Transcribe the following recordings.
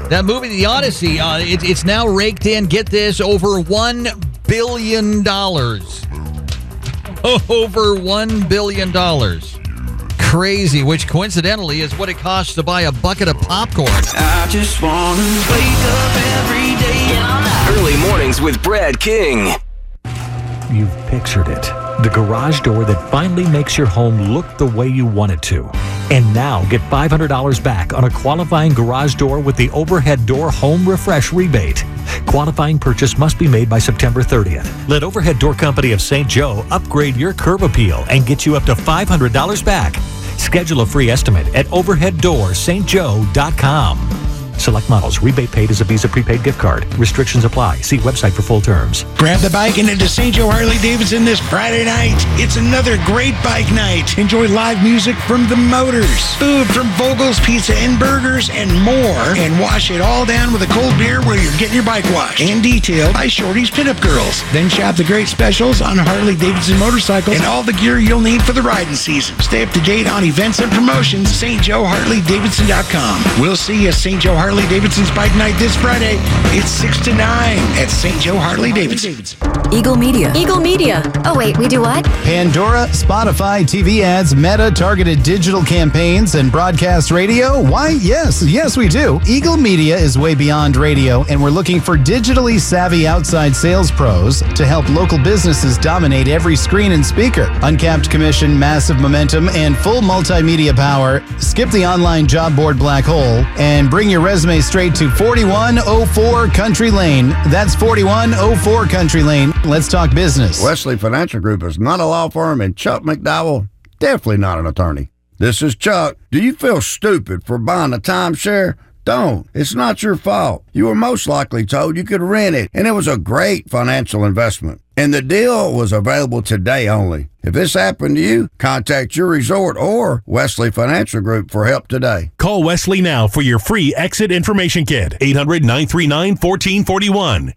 That movie, The Odyssey, it's now raked in, get this, over $1 billion. Over $1 billion. Crazy, which coincidentally is what it costs to buy a bucket of popcorn. I just want to wake up every day. Early mornings with Brad King. You've pictured it. The garage door that finally makes your home look the way you want it to. And now get $500 back on a qualifying garage door with the Overhead Door Home Refresh rebate. Qualifying purchase must be made by September 30th. Let Overhead Door Company of St. Joe upgrade your curb appeal and get you up to $500 back. Schedule a free estimate at overheaddoorstjoe.com. Select models. Rebate paid as a Visa prepaid gift card. Restrictions apply. See website for full terms. Grab the bike and head to St. Joe Harley-Davidson this Friday night. It's another great bike night. Enjoy live music from the Motors, food from Vogel's Pizza and Burgers, and more. And wash it all down with a cold beer where you're getting your bike washed and detailed by Shorty's Pinup Girls. Then shop the great specials on Harley-Davidson motorcycles and all the gear you'll need for the riding season. Stay up to date on events and promotions. StJoeHarley-Davidson.com. We'll see you at St. Joe Harley-Davidson's Bike Night this Friday. It's 6 to 9 at St. Joe Harley-Davidson. Eagle Media. Eagle Media. Oh, wait, we do what? Pandora, Spotify, TV ads, Meta, targeted digital campaigns, and broadcast radio? Why, yes, we do. Eagle Media is way beyond radio, and we're looking for digitally savvy outside sales pros to help local businesses dominate every screen and speaker. Uncapped commission, massive momentum, and full multimedia power. Skip the online job board black hole and bring your resume straight to 4104 Country Lane. That's 4104 Country Lane. Let's talk business. Wesley Financial Group is not a law firm, and Chuck McDowell, definitely not an attorney. This is Chuck. Do you feel stupid for buying a timeshare? Don't. It's not your fault. You were most likely told you could rent it, and it was a great financial investment. And the deal was available today only. If this happened to you, contact your resort or Wesley Financial Group for help today. Call Wesley now for your free exit information kit. 800-939-1441.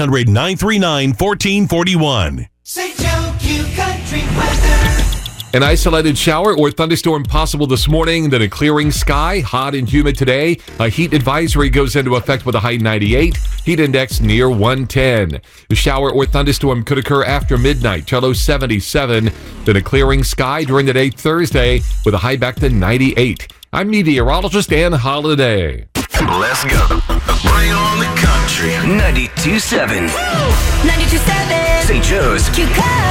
800-939-1441. St. Joe Q Country Weather. An isolated shower or thunderstorm possible this morning, then a clearing sky, hot and humid today. A heat advisory goes into effect with a high 98, heat index near 110. The shower or thunderstorm could occur after midnight, low 77. Then a clearing sky during the day Thursday with a high back to 98. I'm meteorologist Ann Holiday. Let's go. Bring on the country. 92.7. 92.7. St. Joe's. Q